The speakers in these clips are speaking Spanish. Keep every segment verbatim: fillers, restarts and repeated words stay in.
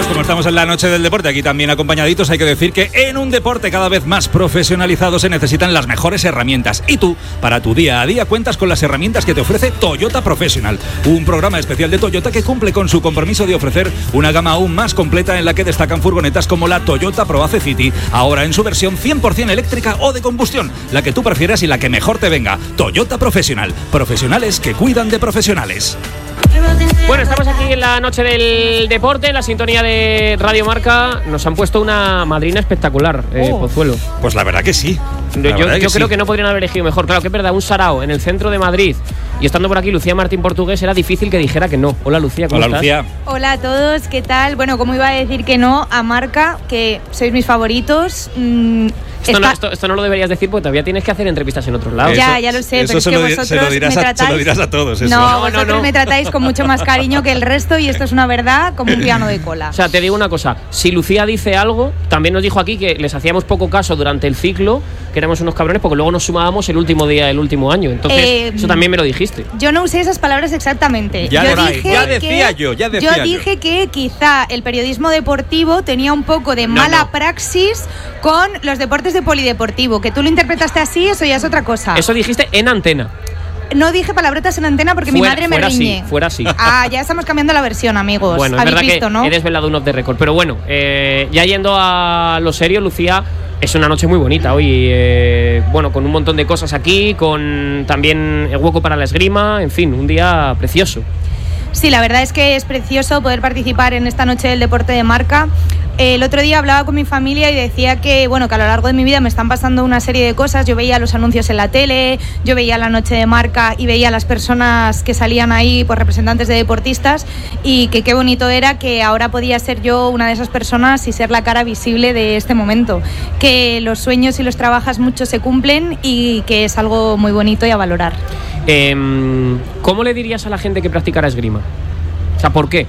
como estamos en la noche del deporte, aquí también acompañaditos, hay que decir que en un deporte cada vez más profesionalizado se necesitan las mejores herramientas. Y tú, para tu día a día, cuentas con las herramientas que te ofrece Toyota Professional, un programa especial de Toyota que cumple con su compromiso de ofrecer una gama aún más completa en la que destacan furgonetas como la Toyota Proace City, ahora en su versión cien por ciento eléctrica o de combustión, la que tú prefieras y la que mejor te venga. Toyota Professional, profesionales que cuidan de profesionales. Bueno, estamos aquí en la noche del deporte, en la sintonía de Radio Marca. Nos han puesto una madrina espectacular, eh, oh. Pozuelo. Pues la verdad que sí. Yo, yo que creo sí. que no podrían haber elegido mejor. Claro que es verdad, un sarao en el centro de Madrid. Y estando por aquí Lucía Martín Portugués, era difícil que dijera que no. Hola Lucía, ¿cómo Hola, estás? Lucía. Hola a todos, ¿qué tal? Bueno, ¿cómo iba a decir que no a Marca? Que sois mis favoritos. Mm, esto, está... no, esto, esto no lo deberías decir porque todavía tienes que hacer entrevistas en otros lados. Ya, eso, ya lo sé, pero es que lo, vosotros se lo dirás me a, tratáis... Se lo dirás a todos. Eso. No, no, vosotros no, no. me tratáis con mucho más cariño que el resto y esto es una verdad como un piano de cola. O sea, te digo una cosa, si Lucía dice algo, también nos dijo aquí que les hacíamos poco caso durante el ciclo, que éramos unos cabrones porque luego nos sumábamos el último día del último año. Entonces, eh, eso también me lo dijiste. Yo no usé esas palabras exactamente. Ya, yo, dije ya decía que, yo, ya decía yo. dije yo. que quizá el periodismo deportivo tenía un poco de no, mala no. praxis con los deportes de polideportivo. Que tú lo interpretaste así, eso ya es otra cosa. Eso dijiste en antena. No dije palabrotas en antena porque fuera, mi madre me fuera riñe. Así, fuera así. Ah, ya estamos cambiando la versión, amigos. Bueno, es Habéis verdad visto, que ¿no? he desvelado un off the record. Pero bueno, eh, ya yendo a lo serio, Lucía, es una noche muy bonita hoy. Eh, bueno, con un montón de cosas aquí, con también el hueco para la esgrima, en fin, un día precioso. Sí, la verdad es que es precioso poder participar en esta noche del deporte de Marca. El otro día hablaba con mi familia y decía que, bueno, que a lo largo de mi vida me están pasando una serie de cosas. Yo veía los anuncios en la tele, yo veía la noche de Marca y veía las personas que salían ahí, pues representantes de deportistas, y que qué bonito era que ahora podía ser yo una de esas personas y ser la cara visible de este momento. Que los sueños, si los trabajas mucho, se cumplen y que es algo muy bonito y a valorar. Eh, ¿Cómo le dirías a la gente que practicara esgrima? O sea, ¿por qué?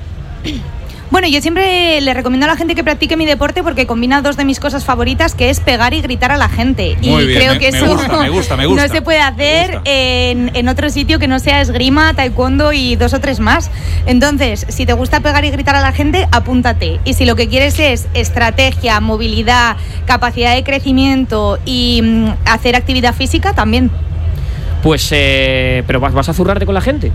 Bueno, yo siempre le recomiendo a la gente que practique mi deporte porque combina dos de mis cosas favoritas, que es pegar y gritar a la gente. Muy y bien, creo me, que me eso gusta, me gusta, me gusta, no se puede hacer en, en otro sitio que no sea esgrima, taekwondo y dos o tres más. Entonces, si te gusta pegar y gritar a la gente, apúntate. Y si lo que quieres es estrategia, movilidad, capacidad de crecimiento y mm, hacer actividad física, también. Pues, eh, pero vas, vas a zurrarte con la gente.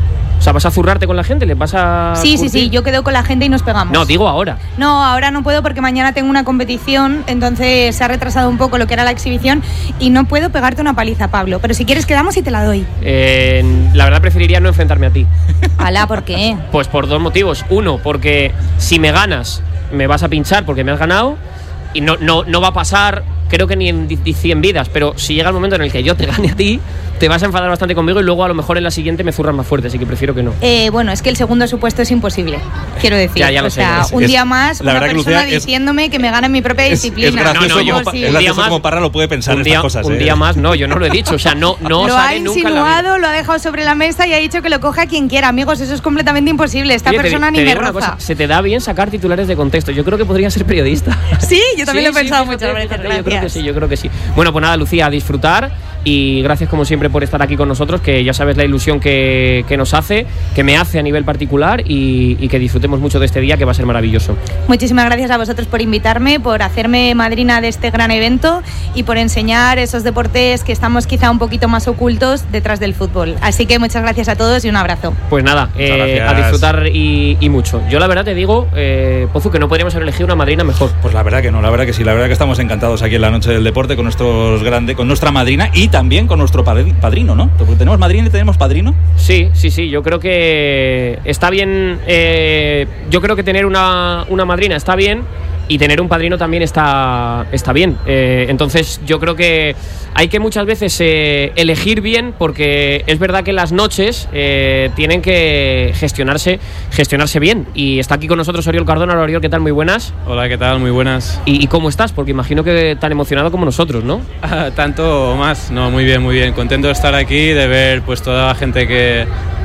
O sea, ¿vas a zurrarte con la gente? ¿Les vas a...? Sí, curtir? sí, sí, yo quedo con la gente y nos pegamos. No, digo ahora. No, ahora no puedo porque mañana tengo una competición, entonces se ha retrasado un poco lo que era la exhibición y no puedo pegarte una paliza, Pablo. Pero si quieres quedamos y te la doy. Eh, la verdad preferiría no enfrentarme a ti. Alá, ¿por qué? Pues por dos motivos. Uno, porque si me ganas, me vas a pinchar porque me has ganado y no, no, no va a pasar... Creo que ni en cien vidas, pero si llega el momento en el que yo te gane a ti, te vas a enfadar bastante conmigo y luego a lo mejor en la siguiente me zurras más fuerte, así que prefiero que no. Eh, bueno, es que el segundo supuesto es imposible, quiero decir. Ya, ya lo o sé, sea, es, un es, día más, la una verdad persona que Lucía diciéndome es, que me gana en mi propia es, disciplina. Es gracioso, no, no, yo, como, sí. es gracioso más, como Parra lo puede pensar un en día, estas cosas. Un ¿eh? día más, no, yo no lo he dicho, o sea, no, no lo sale ha nunca en la vida. insinuado, lo ha dejado sobre la mesa y ha dicho que lo coja quien quiera. Amigos, eso es completamente imposible, esta Oye, persona te, ni te me digo una roza. cosa, se te da bien sacar titulares de contexto, yo creo que podría ser periodista. Sí, yo también sí, lo he pensado sí, mucho, fíjate, gracias. fíjate, yo creo que sí, yo creo que sí. Bueno, pues nada, Lucía, a disfrutar y gracias como siempre por estar aquí con nosotros, que ya sabes la ilusión que, que nos hace, que me hace a nivel particular y, y que disfrutemos mucho de este día que va a ser maravilloso. Muchísimas gracias a vosotros por invitarme, por hacerme madrina de este gran evento y por enseñar esos deportes que estamos quizá un poquito más ocultos detrás del fútbol. Así que muchas gracias a todos y un abrazo. Pues nada, eh, a disfrutar y, y mucho. Yo la verdad te digo, eh, Pozu, que no podríamos haber elegido una madrina mejor. Pues la verdad que no, la verdad que sí, la verdad que estamos encantados aquí en la noche del deporte con nuestros grandes, con nuestra madrina y también con nuestro padrino, ¿no? Porque tenemos madrina y tenemos padrino. Sí, sí, sí, yo creo que está bien, eh, yo creo que tener una, una madrina está bien y tener un padrino también está, está bien. Eh, entonces yo creo que hay que muchas veces eh, elegir bien, porque es verdad que las noches eh, tienen que gestionarse gestionarse bien. Y está aquí con nosotros Oriol Cardona. Hola, Oriol, ¿qué tal? Muy buenas. Hola, ¿qué tal? Muy buenas. ¿Y, y cómo estás? Porque imagino que tan emocionado como nosotros, ¿no? Ah, tanto o más. No, muy bien, muy bien. Contento de estar aquí, de ver pues toda la gente que,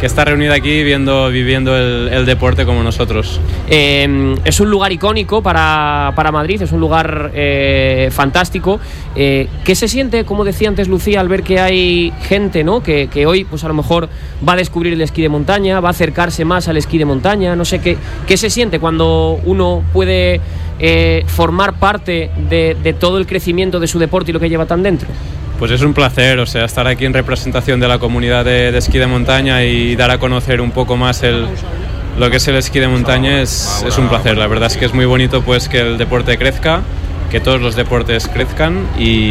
que está reunida aquí viendo, viviendo el, el deporte como nosotros. Eh, es un lugar icónico para, para Madrid, es un lugar eh, fantástico. Eh, ¿Qué se siente, como decía antes Lucía, al ver que hay gente, ¿no? que, que hoy pues a lo mejor va a descubrir el esquí de montaña, va a acercarse más al esquí de montaña? No sé, ¿qué, qué se siente cuando uno puede eh, formar parte de, de todo el crecimiento de su deporte y lo que lleva tan dentro? Pues es un placer, o sea, estar aquí en representación de la comunidad de, de esquí de montaña y dar a conocer un poco más el, lo que es el esquí de montaña es, es un placer. La verdad es que es muy bonito pues que el deporte crezca, que todos los deportes crezcan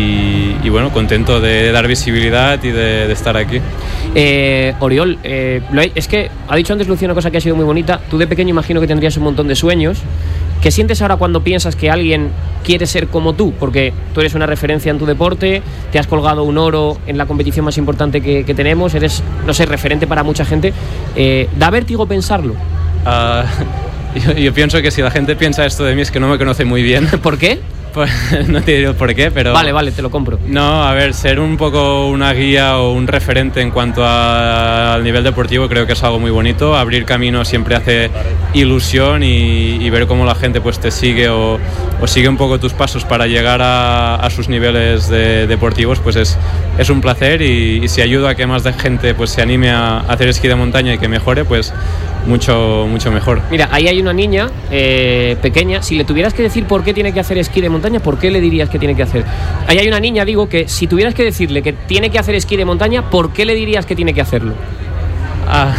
y, y bueno, contento de dar visibilidad y de, de estar aquí. Eh, Oriol, eh, es que ha dicho antes Lucía una cosa que ha sido muy bonita. Tú de pequeño imagino que tendrías un montón de sueños. ¿Qué sientes ahora cuando piensas que alguien quiere ser como tú? Porque tú eres una referencia en tu deporte, te has colgado un oro en la competición más importante que, que tenemos, eres, no sé, referente para mucha gente. Eh, ¿Da vértigo pensarlo? Uh, yo, yo pienso que si la gente piensa esto de mí es que no me conoce muy bien. ¿Por qué? Pues no te digo por qué, pero... Vale, vale, te lo compro. No, a ver, ser un poco una guía o un referente en cuanto a, al nivel deportivo creo que es algo muy bonito. Abrir camino siempre hace ilusión y, y ver cómo la gente pues te sigue o, o sigue un poco tus pasos para llegar a, a sus niveles de, deportivos, pues es, es un placer y, y si ayuda a que más de gente pues se anime a, a hacer esquí de montaña y que mejore, pues mucho, mucho mejor. Mira, ahí hay una niña eh, pequeña. Si le tuvieras que decir por qué tiene que hacer esquí de montaña, ¿por qué le dirías que tiene que hacer? Ahí hay una niña, digo, que si tuvieras que decirle que tiene que hacer esquí de montaña, ¿por qué le dirías que tiene que hacerlo? Ah,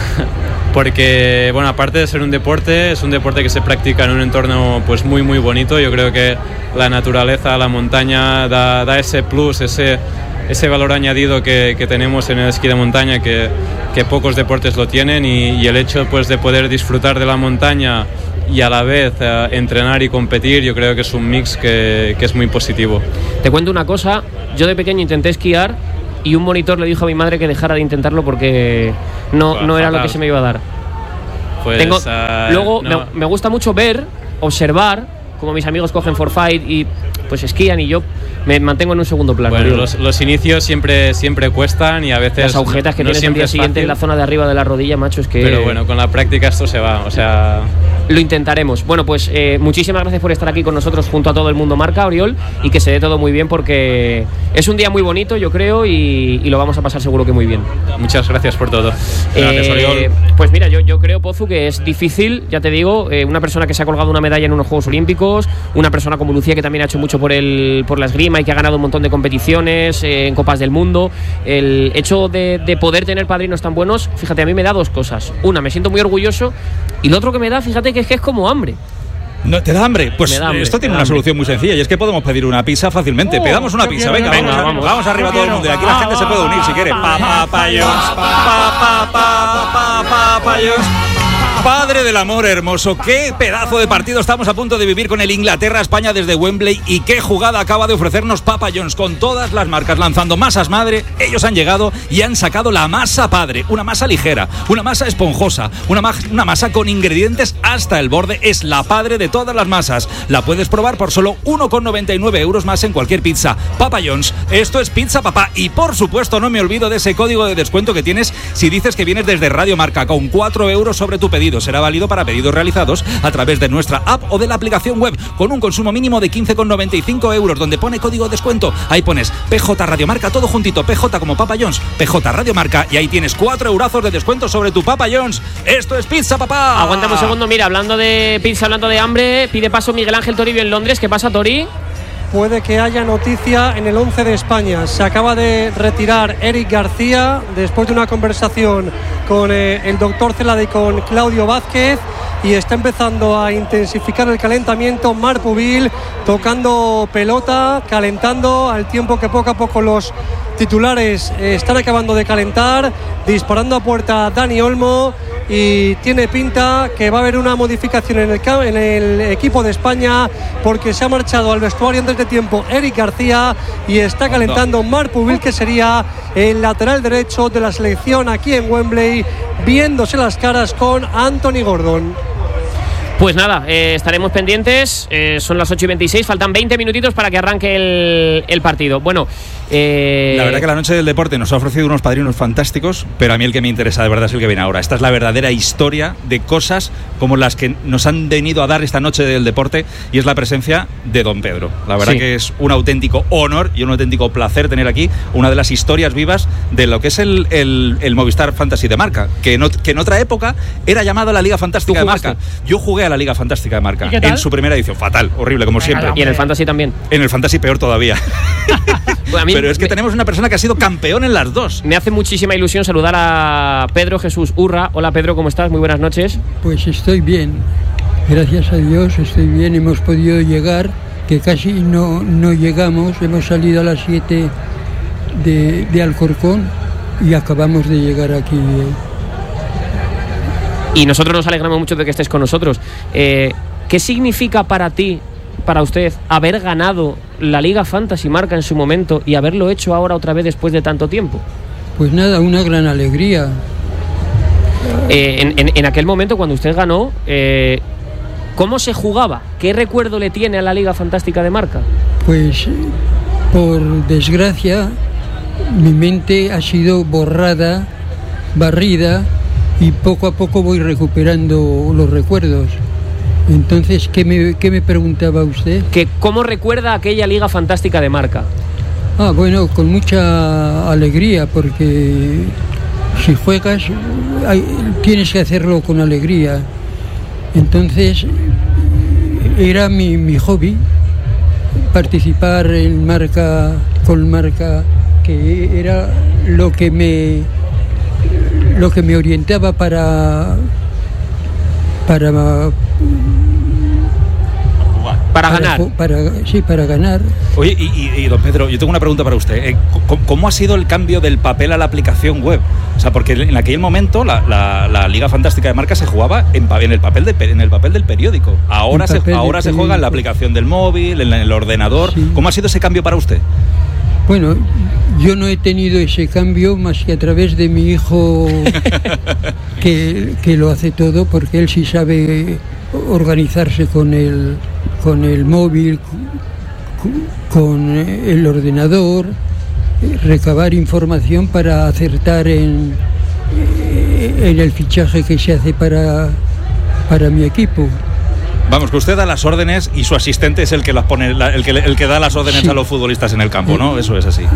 porque, bueno, aparte de ser un deporte, es un deporte que se practica en un entorno pues muy, muy bonito. Yo creo que la naturaleza, la montaña, da, da ese plus, ese... ese valor añadido que, que tenemos en el esquí de montaña que, que pocos deportes lo tienen y, y el hecho pues de poder disfrutar de la montaña y a la vez eh, entrenar y competir, yo creo que es un mix que, que es muy positivo. Te cuento una cosa, yo de pequeño intenté esquiar y un monitor le dijo a mi madre que dejara de intentarlo porque no, no era lo que se me iba a dar. Pues, Tengo, uh, luego no. me, me gusta mucho ver, observar como mis amigos cogen forfait y pues esquían y yo me mantengo en un segundo plano. Bueno, los, los inicios siempre, siempre cuestan y a veces... Las agujetas que no tienes el día siguiente en la zona de arriba de la rodilla, macho, es que... Pero bueno, con la práctica esto se va, o sea... Lo intentaremos. Bueno, pues eh, muchísimas gracias por estar aquí con nosotros junto a todo el mundo Marca, Oriol, y que se dé todo muy bien porque es un día muy bonito, yo creo, y, y lo vamos a pasar seguro que muy bien. Muchas gracias por todo. Gracias, eh, Oriol. Pues mira, yo, yo creo, Pozu, que es difícil, ya te digo, eh, una persona que se ha colgado una medalla en unos Juegos Olímpicos, una persona como Lucía que también ha hecho mucho por, el, por la esgrima y que ha ganado un montón de competiciones eh, en Copas del Mundo. El hecho de, de poder tener padrinos tan buenos, fíjate, a mí me da dos cosas. Una, me siento muy orgulloso, y lo otro que me da, fíjate, que es que es como hambre. ¿No te da hambre? Pues da hambre, esto tiene da una hambre. solución muy sencilla y es que podemos pedir una pizza fácilmente. Oh, Pedamos una yo pizza, quiero venga, una. vamos, Venga, vamos, vamos. vamos arriba Yo todo el quiero. mundo y aquí la gente se puede unir si quiere. Pa, pa, payos, pa, pa, pa, pa, pa, payos. Padre del amor hermoso, qué pedazo de partido estamos a punto de vivir con el Inglaterra-España desde Wembley y qué jugada acaba de ofrecernos Papa John's con todas las marcas lanzando masas madre. Ellos han llegado y han sacado la masa padre, una masa ligera, una masa esponjosa, una, ma- una masa con ingredientes hasta el borde. Es la padre de todas las masas. La puedes probar por solo uno con noventa y nueve euros más en cualquier pizza. Papa John's, esto es Pizza Papá y por supuesto no me olvido de ese código de descuento que tienes si dices que vienes desde Radio Marca con cuatro euros sobre tu pedido. Será válido para pedidos realizados a través de nuestra app o de la aplicación web con un consumo mínimo de quince con noventa y cinco euros donde pone código de descuento. Ahí pones P J Radio Marca, todo juntito, P J como Papa John's, P J Radio Marca y ahí tienes cuatro eurazos de descuento sobre tu Papa John's. Esto es Pizza Papá. Aguántame un segundo, mira, hablando de pizza, hablando de hambre, pide paso Miguel Ángel Toribio en Londres. ¿Qué pasa, Tori? Puede que haya noticia en el once de España. Se acaba de retirar Eric García después de una conversación con eh, el doctor Celada y con Claudio Vázquez y está empezando a intensificar el calentamiento. Marc Pubil tocando pelota, calentando al tiempo que poco a poco los titulares eh, están acabando de calentar, disparando a puerta Dani Olmo y tiene pinta que va a haber una modificación en el, en el equipo de España porque se ha marchado al vestuario antes de tiempo Eric García y está calentando Marc Pubil, que sería el lateral derecho de la selección aquí en Wembley, viéndose las caras con Anthony Gordon. Pues nada, eh, estaremos pendientes, eh, son las ocho y veintiséis, faltan veinte minutitos para que arranque el, el partido. Bueno, eh... la verdad que la noche del deporte nos ha ofrecido unos padrinos fantásticos, pero a mí el que me interesa de verdad es el que viene ahora. Esta es la verdadera historia de cosas como las que nos han venido a dar esta noche del deporte, y es la presencia de don Pedro. La verdad sí. que es un auténtico honor y un auténtico placer tener aquí una de las historias vivas de lo que es el, el, el Movistar Fantasy de Marca, que, no, que en otra época era llamado la Liga Fantástica de Marca. Yo jugué a la Liga Fantástica de Marca en su primera edición, fatal, horrible como siempre. ¿Y en el Fantasy también? En el Fantasy peor todavía. Pues pero es que me... tenemos una persona que ha sido campeón en las dos. Me hace muchísima ilusión saludar a Pedro Jesús Urra. Hola Pedro, ¿cómo estás? Muy buenas noches. Pues estoy bien, gracias a Dios estoy bien, hemos podido llegar, que casi no, no llegamos, hemos salido a las siete de, de Alcorcón y acabamos de llegar aquí. Y nosotros nos alegramos mucho de que estés con nosotros. Eh, ¿Qué significa para ti, para usted, haber ganado la Liga Fantasy Marca en su momento y haberlo hecho ahora otra vez después de tanto tiempo? Pues nada, una gran alegría. Eh, en, en, en aquel momento, cuando usted ganó, eh, ¿cómo se jugaba? ¿Qué recuerdo le tiene a la Liga Fantástica de Marca? Pues, por desgracia, mi mente ha sido borrada, barrida, y poco a poco voy recuperando los recuerdos. Entonces, ¿qué me, qué me preguntaba usted? Que ¿cómo recuerda aquella Liga Fantástica de Marca? Ah, bueno, con mucha alegría, porque si juegas hay, tienes que hacerlo con alegría. Entonces, era mi, mi hobby, participar en Marca, con Marca, que era lo que me... lo que me orientaba para para para, para ganar para, sí, para ganar. Oye, y, y, y don Pedro, yo tengo una pregunta para usted. Eh, ¿cómo, ¿Cómo ha sido el cambio del papel a la aplicación web? O sea, porque en aquel momento la, la, la Liga Fantástica de Marca se jugaba en, en el papel de, en el papel del periódico. Ahora se ahora se juega en la aplicación del móvil, en el ordenador. Sí. ¿Cómo ha sido ese cambio para usted? Bueno, yo no he tenido ese cambio más que a través de mi hijo que, que lo hace todo, porque él sí sabe organizarse con el, con el móvil, con el ordenador, recabar información para acertar en, en el fichaje que se hace para, para mi equipo. Vamos, que usted da las órdenes y su asistente es el que las pone, el que, el que da las órdenes sí. a los futbolistas en el campo, ¿no? Eso es así.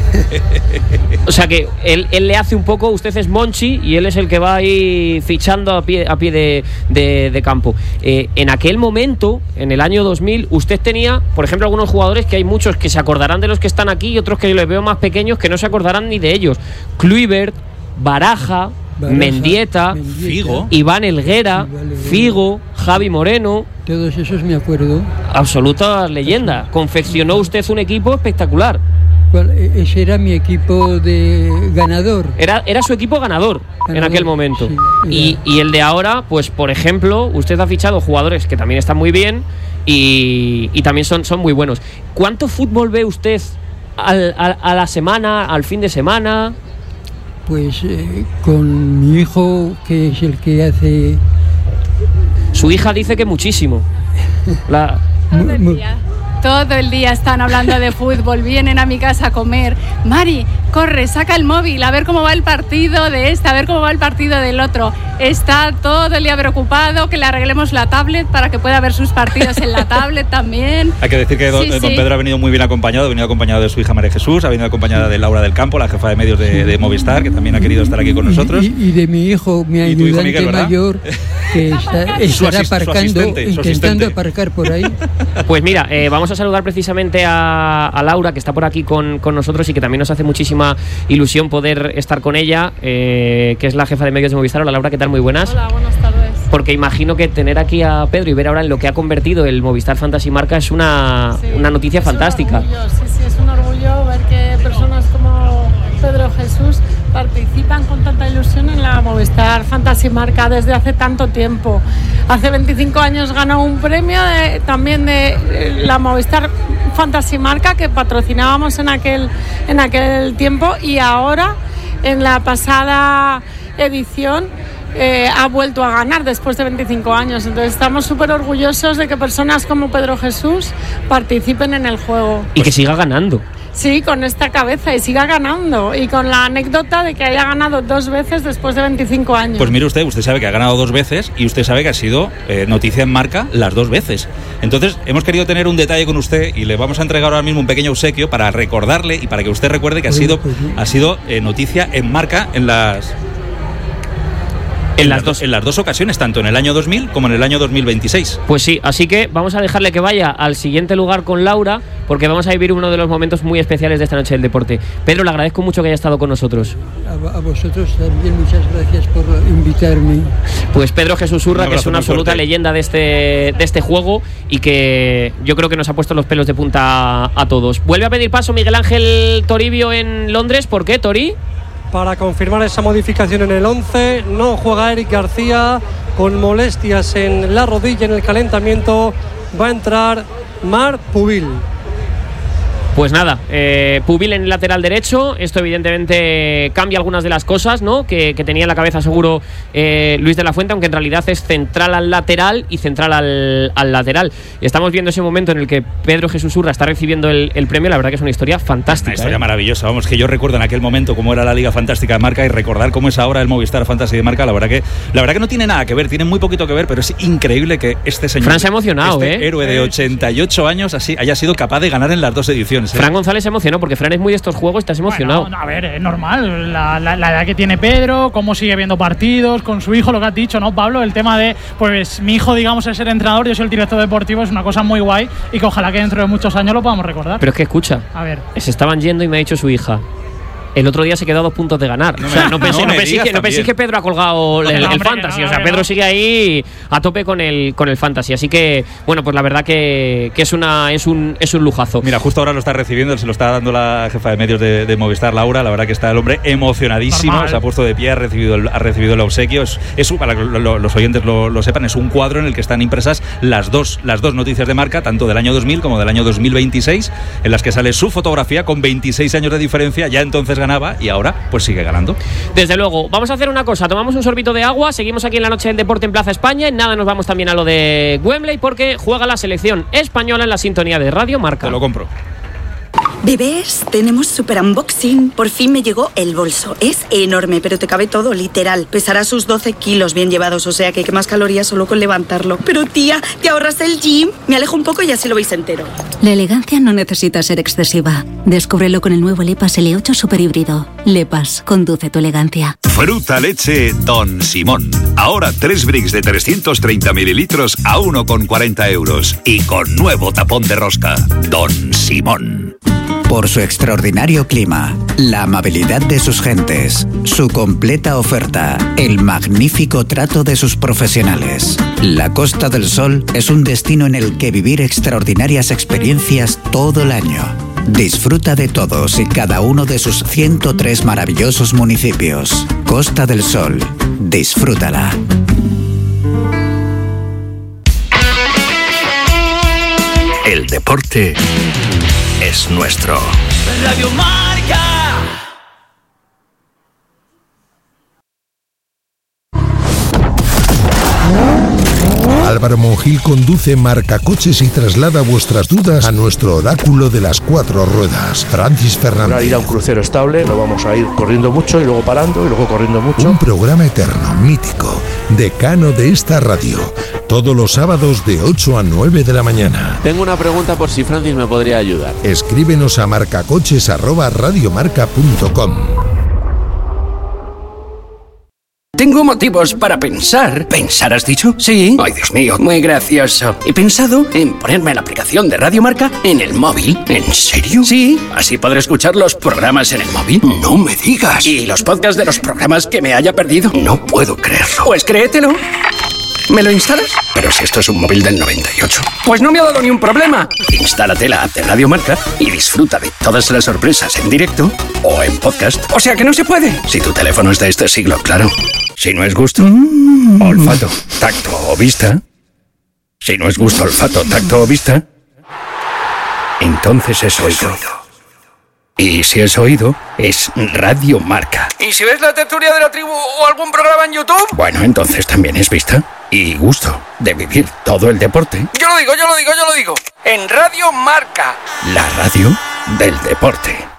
O sea que él, él le hace un poco, usted es Monchi y él es el que va ahí fichando a pie, a pie de, de, de campo. Eh, en aquel momento, en el año dos mil, usted tenía, por ejemplo, algunos jugadores que hay muchos que se acordarán de los que están aquí y otros que yo les veo más pequeños que no se acordarán ni de ellos. Kluivert, Baraja, Baraja, Mendieta, Mendieta, Figo, Iván Helguera, Figo, Javi Moreno. Todos esos me acuerdo. Absoluta leyenda. Confeccionó usted un equipo espectacular. ¿Cuál? Ese era mi equipo de ganador. Era, era su equipo ganador, ganador en aquel momento. Sí, y, y el de ahora, pues por ejemplo, usted ha fichado jugadores que también están muy bien y, y también son, son muy buenos. ¿Cuánto fútbol ve usted al, a, a la semana, al fin de semana? Pues eh, con mi hijo, que es el que hace... Su hija dice que muchísimo. La... Todo el día, todo el día están hablando de fútbol, vienen a mi casa a comer. Mari, corre, saca el móvil, a ver cómo va el partido de este, a ver cómo va el partido del otro. Está todo el día preocupado que le arreglemos la tablet para que pueda ver sus partidos en la tablet también. Hay que decir que don, sí, don sí. Pedro ha venido muy bien acompañado, ha venido acompañado de su hija María Jesús, ha venido acompañada de Laura del Campo, la jefa de medios de, de Movistar, que también ha querido estar aquí con nosotros. Y, y de mi hijo, mi ayudante Miguel, mayor, que está, estará aparcando, intentando aparcar por ahí. Pues mira, eh, vamos a saludar precisamente a, a Laura, que está por aquí con, con nosotros y que también nos hace muchísima ilusión poder estar con ella, eh, que es la jefa de medios de Movistar. Hola Laura, ¿qué tal? Muy buenas. Hola, buenas tardes. Porque imagino que tener aquí a Pedro y ver ahora en lo que ha convertido el Movistar Fantasy Marca es una, sí, una noticia es fantástica. Un orgullo, sí, sí, es un orgullo ver que personas como Pedro Jesús participan con tanta ilusión en la Movistar Fantasy Marca desde hace tanto tiempo. Hace veinticinco años ganó un premio de, también de la Movistar Fantasy Marca que patrocinábamos en aquel, en aquel tiempo, y ahora en la pasada edición eh, ha vuelto a ganar después de veinticinco años. Entonces estamos súper orgullosos de que personas como Pedro Jesús participen en el juego. Y que siga ganando. Sí, con esta cabeza y siga ganando. Y con la anécdota de que haya ganado dos veces después de veinticinco años. Pues mire usted, usted sabe que ha ganado dos veces y usted sabe que ha sido eh, noticia en Marca las dos veces. Entonces hemos querido tener un detalle con usted y le vamos a entregar ahora mismo un pequeño obsequio para recordarle y para que usted recuerde que ha sido, ha sido eh, noticia en Marca en las... En las, dos, en las dos ocasiones, tanto en el año dos mil como en el año dos mil veintiséis. Pues sí, así que vamos a dejarle que vaya al siguiente lugar con Laura, porque vamos a vivir uno de los momentos muy especiales de esta noche del deporte. Pedro, le agradezco mucho que haya estado con nosotros. A, a vosotros también muchas gracias por invitarme. Pues Pedro Jesús Urra, que es una absoluta fuerte. leyenda de este, de este juego y que yo creo que nos ha puesto los pelos de punta a, a todos. Vuelve a pedir paso Miguel Ángel Toribio en Londres. ¿Por qué, Tori? Para confirmar esa modificación en el once, no juega Eric García con molestias en la rodilla en el calentamiento. Va a entrar Marc Pubil. Pues nada, eh, Pubil en el lateral derecho. Esto evidentemente cambia algunas de las cosas, ¿no? que, que tenía en la cabeza seguro eh, Luis de la Fuente, aunque en realidad es central al lateral y central al, al lateral. Estamos viendo ese momento en el que Pedro Jesús Urra está recibiendo el, el premio. La verdad que es una historia fantástica. Una historia ¿eh? maravillosa. Vamos, que yo recuerdo en aquel momento cómo era la Liga Fantástica de Marca y recordar cómo es ahora el Movistar Fantasy de Marca. La verdad que la verdad que no tiene nada que ver, tiene muy poquito que ver, pero es increíble que este señor, Fran se ha emocionado, este ¿eh? héroe de ochenta y ocho años así haya sido capaz de ganar en las dos ediciones. ¿eh? Fran González se emocionó porque Fran es muy de estos juegos, estás emocionado. Bueno, a ver, es normal, la, la, la edad que tiene Pedro, cómo sigue viendo partidos, con su hijo, lo que has dicho, ¿no, Pablo? El tema de, pues mi hijo, digamos, es el entrenador, yo soy el director deportivo, es una cosa muy guay y que ojalá que dentro de muchos años lo podamos recordar. Pero es que escucha, a ver, se estaban yendo y me ha dicho su hija. El otro día se quedó a dos puntos de ganar. No o sea, me, no pensé, no no pensé, que, no pensé que Pedro ha colgado el, el, el fantasy. O sea, Pedro sigue ahí a tope con el con el fantasy. Así que, bueno, pues la verdad que, que es una es un es un lujazo. Mira, justo ahora lo está recibiendo, se lo está dando la jefa de medios de, de Movistar, Laura. La verdad que está el hombre emocionadísimo. Normal. Se ha puesto de pie, ha recibido el, ha recibido el obsequio. Es, es para que lo, los oyentes lo, lo sepan, es un cuadro en el que están impresas las dos las dos noticias de Marca, tanto del año dos mil como del año dos mil veintiséis, en las que sale su fotografía con veintiséis años de diferencia. Ya entonces ganaba y ahora pues sigue ganando. Desde luego, vamos a hacer una cosa, tomamos un sorbito de agua, seguimos aquí en la noche del deporte en Plaza España, en nada nos vamos también a lo de Wembley porque juega la selección española en la sintonía de Radio Marca. Te lo compro. Bebés, tenemos super unboxing. Por fin me llegó el bolso. Es enorme, pero te cabe todo, literal. Pesará sus doce kilos bien llevados, o sea que quemas calorías solo con levantarlo. Pero tía, ¿te ahorras el gym? Me alejo un poco y así lo veis entero. La elegancia no necesita ser excesiva. Descúbrelo con el nuevo Lepas L ocho Super Híbrido. Lepas, conduce tu elegancia. Fruta leche Don Simón. Ahora tres bricks de trescientos treinta mililitros a uno con cuarenta euros. Y con nuevo tapón de rosca. Don Simón. Por su extraordinario clima, la amabilidad de sus gentes, su completa oferta, el magnífico trato de sus profesionales. La Costa del Sol es un destino en el que vivir extraordinarias experiencias todo el año. Disfruta de todos y cada uno de sus ciento tres maravillosos municipios. Costa del Sol, disfrútala. El deporte es nuestro. Radio Marca. Álvaro Monjil conduce Marcacoches y traslada vuestras dudas a nuestro oráculo de las cuatro ruedas, Francis Fernández. Para ir a un crucero estable, no vamos a ir corriendo mucho y luego parando y luego corriendo mucho. Un programa eterno, mítico, decano de esta radio, todos los sábados de ocho a nueve de la mañana. Tengo una pregunta por si Francis me podría ayudar. Escríbenos a marcacoches arroba radiomarca punto com. Tengo motivos para pensar. ¿Pensar has dicho? Sí. Ay, Dios mío, muy gracioso. He pensado en ponerme la aplicación de Radio Marca en el móvil. ¿En serio? Sí. Así podré escuchar los programas en el móvil. No me digas. ¿Y los podcasts de los programas que me haya perdido? No puedo creerlo. Pues créetelo. ¿Me lo instalas? Pero si esto es un móvil del noventa y ocho. Pues no me ha dado ni un problema. Instálate la app de Radio Marca y disfruta de todas las sorpresas en directo o en podcast. O sea que no se puede. Si tu teléfono es de este siglo, claro. Si no es gusto, mm. olfato, tacto o vista. Si no es gusto, olfato, tacto o vista, entonces es oído. Y si es oído, es Radio Marca. ¿Y si ves la tertulia de la tribu o algún programa en YouTube? Bueno, entonces también es vista y gusto de vivir todo el deporte. Yo lo digo, yo lo digo, yo lo digo. En Radio Marca. La radio del deporte.